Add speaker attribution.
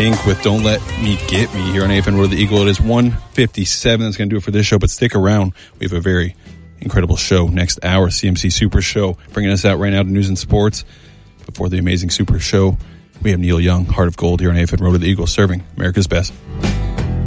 Speaker 1: Pink with Don't Let Me Get Me here on AFN Road to the Eagle. It is 1:57. That's going to do it for this show, but stick around. We have a very incredible show next hour, CMC Super Show, bringing us out right now to news and sports. Before the amazing Super Show, we have Neil Young, Heart of Gold here on AFN Road to the Eagle, serving America's best.